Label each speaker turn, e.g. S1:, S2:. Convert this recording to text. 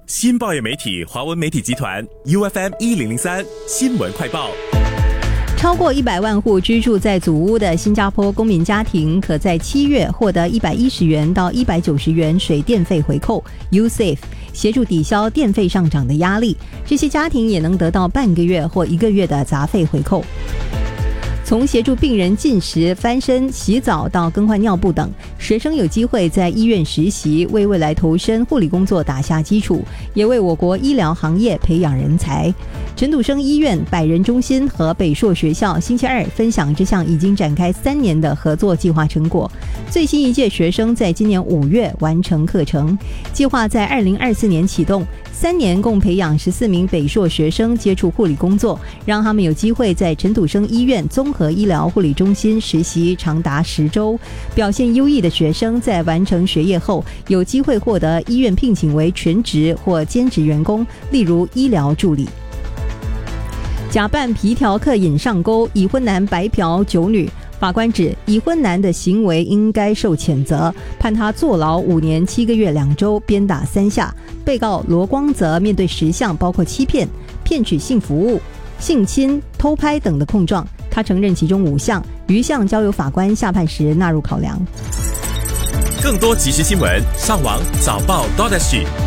S1: 新报业媒体华文媒体集团 UFM1003 新闻快报。
S2: 超过100万户居住在祖屋的新加坡公民家庭，可在7月获得110元到190元水电费回扣 USAVE， 协助抵消电费上涨的压力。这些家庭也能得到半个月或1个月的杂费回扣。从协助病人进食、翻身、洗澡到更换尿布等，学生有机会在医院实习，为未来投身护理工作打下基础，也为我国医疗行业培养人才。陈笃生医院、百人中心和北硕学校星期二分享这项已经展开3年的合作计划成果。最新一届学生在今年5月完成课程，计划在2024年启动，3年共培养14名北硕学生接触护理工作，让他们有机会在陈笃生医院综合医疗护理中心实习长达10周。表现优异的学生在完成学业后，有机会获得医院聘请为全职或兼职员工，例如医疗助理。假扮皮条客引上钩，已婚男白嫖9女。法官指已婚男的行为应该受谴责，判他坐牢5年7个月2周，鞭打3下。被告罗光泽面对10项包括欺骗、骗取性服务、性侵、偷拍等的控状，他承认其中5项，余项交由法官下判时纳入考量。
S1: 更多即时新闻，上网早报 .SG。